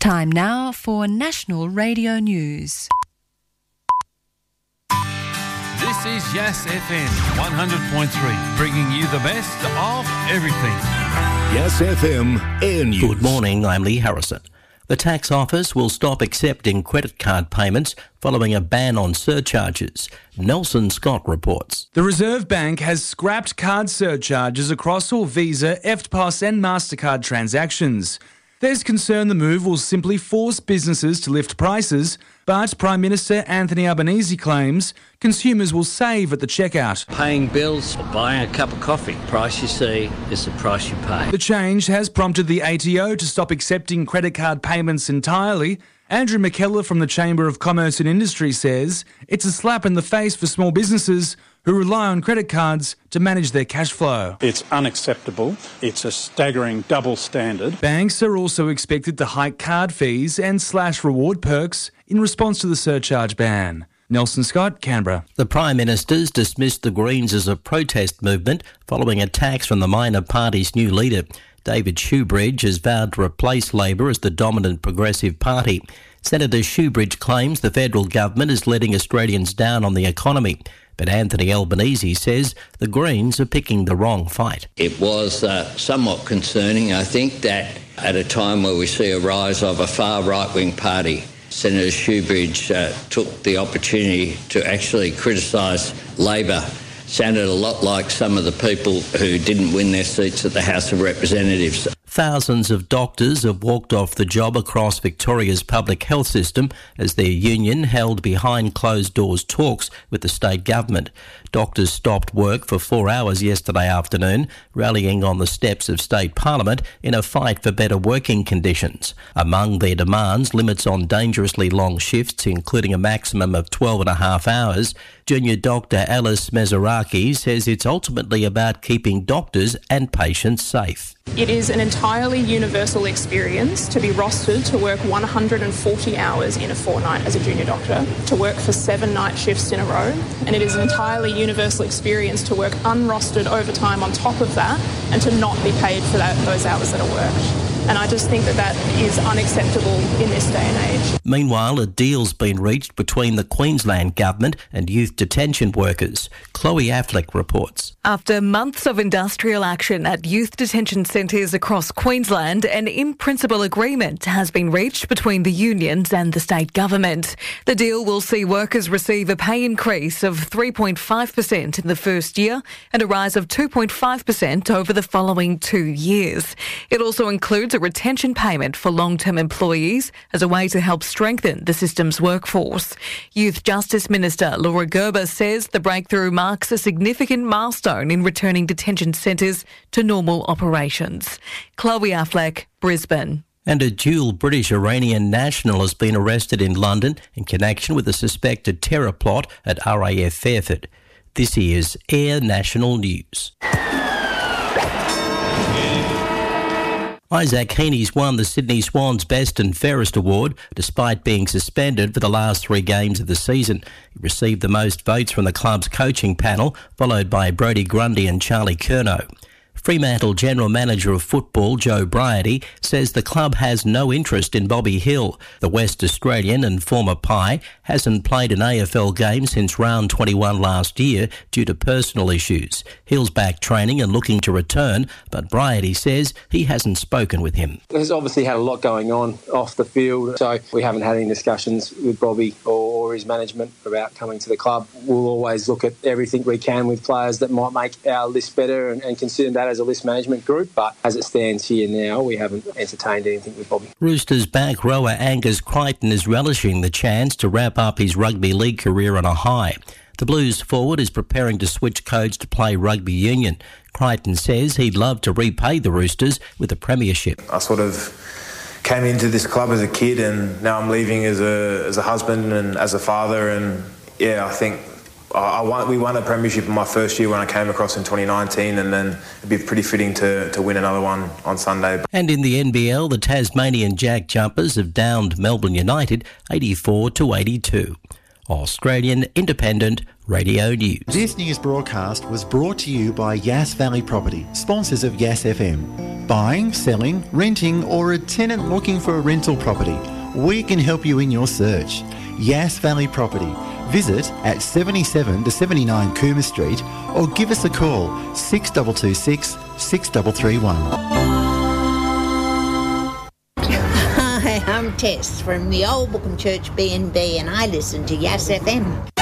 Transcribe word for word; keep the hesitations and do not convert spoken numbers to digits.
Time now for National Radio News. This is Yas F M one hundred point three, bringing you the best of everything. Yas F M Air News. Good morning, I'm Lee Harrison. The tax office will stop accepting credit card payments following a ban on surcharges. Nelson Scott reports. The Reserve Bank has scrapped card surcharges across all Visa, E F T P O S and MasterCard transactions. There's concern the move will simply force businesses to lift prices, but Prime Minister Anthony Albanese claims consumers will save at the checkout. Paying bills or buying a cup of coffee, price you see is the price you pay. The change has prompted the A T O to stop accepting credit card payments entirely. Andrew McKellar from the Chamber of Commerce and Industry says it's a slap in the face for small businesses who rely on credit cards to manage their cash flow. It's unacceptable. It's a staggering double standard. Banks are also expected to hike card fees and slash reward perks in response to the surcharge ban. Nelson Scott, Canberra. The Prime Minister's dismissed the Greens as a protest movement following attacks from the minor party's new leader. David Shoebridge has vowed to replace Labor as the dominant progressive party. Senator Shoebridge claims the federal government is letting Australians down on the economy. But Anthony Albanese says the Greens are picking the wrong fight. It was uh, somewhat concerning, I think, that at a time where we see a rise of a far right-wing party, Senator Shoebridge uh, took the opportunity to actually criticise Labor. Sounded a lot like some of the people who didn't win their seats at the House of Representatives. Thousands of doctors have walked off the job across Victoria's public health system as their union held behind closed doors talks with the state government. Doctors stopped work for four hours yesterday afternoon, rallying on the steps of state parliament in a fight for better working conditions. Among their demands, limits on dangerously long shifts, including a maximum of twelve and a half hours. Junior Doctor Alice Mezaraki says it's ultimately about keeping doctors and patients safe. It is an entirely universal experience to be rostered to work one hundred forty hours in a fortnight as a junior doctor, to work for seven night shifts in a row, and it is an entirely universal experience to work unrostered overtime on top of that and to not be paid for that, those hours that are worked. And I just think that that is unacceptable in this day and age. Meanwhile, a deal's been reached between the Queensland Government and youth detention workers. Chloe Affleck reports. After months of industrial action at youth detention centres across Queensland, an in-principle agreement has been reached between the unions and the state government. The deal will see workers receive a pay increase of three point five percent in the first year and a rise of two point five percent over the following two years. It also includes a retention payment for long-term employees as a way to help strengthen the system's workforce. Youth Justice Minister Laura Gerber says the breakthrough marks a significant milestone in returning detention centres to normal operations. Chloe Affleck, Brisbane. And a dual British-Iranian national has been arrested in London in connection with a suspected terror plot at R A F Fairford. This is Air National News. Isaac Heaney's won the Sydney Swans Best and Fairest Award despite being suspended for the last three games of the season. He received the most votes from the club's coaching panel, followed by Brodie Grundy and Charlie Curnow. Fremantle General Manager of Football, Joe Bryety, says the club has no interest in Bobby Hill. The West Australian and former Pie hasn't played an A F L game since round twenty-one last year due to personal issues. Hill's back training and looking to return, but Bryety says he hasn't spoken with him. He's obviously had a lot going on off the field, so we haven't had any discussions with Bobby or, or his management about coming to the club. We'll always look at everything we can with players that might make our list better and, and consider that as a list management group, but as it stands here now, we haven't entertained anything with Bobby. Roosters back rower Angus Crichton is relishing the chance to wrap up his rugby league career on a high. The Blues forward is preparing to switch codes to play rugby union. Crichton says he'd love to repay the Roosters with a premiership. I sort of came into this club as a kid and now I'm leaving as a as a husband and as a father, and yeah, I think I won, we won a premiership in my first year when I came across in twenty nineteen, and then it'd be pretty fitting to, to win another one on Sunday. And in the N B L, the Tasmanian Jack Jumpers have downed Melbourne United eighty-four to eighty-two. Australian Independent Radio News. This news broadcast was brought to you by Yass Valley Property, sponsors of Yass F M. Buying, selling, renting, or a tenant looking for a rental property, we can help you in your search. Yass Valley Property. Visit at seventy-seven to seventy-nine Cooma Street or give us a call six two two six, six three three one. Hi, I'm Tess from the Old Bookham Church B and B and I listen to Yass F M.